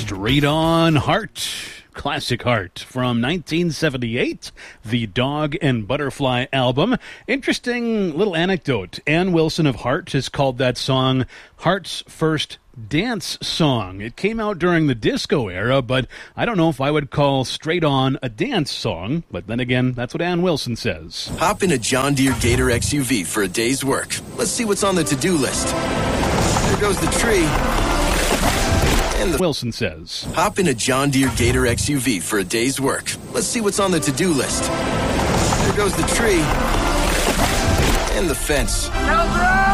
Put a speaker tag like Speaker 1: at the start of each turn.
Speaker 1: Straight on Heart. Classic Heart from 1978, the Dog and Butterfly album. Interesting little anecdote. Ann Wilson of Heart has called that song Heart's first dance song. It came out during the disco era, but I don't know if I would call Straight On a dance song. But then again, that's what Ann Wilson says.
Speaker 2: Hop in a John Deere Gator XUV for a day's work. Let's see what's on the to-do list. There goes the tree. And
Speaker 1: Wilson says.
Speaker 2: Hop in a John Deere Gator XUV for a day's work. Let's see what's on the to-do list. There goes the tree. And the fence.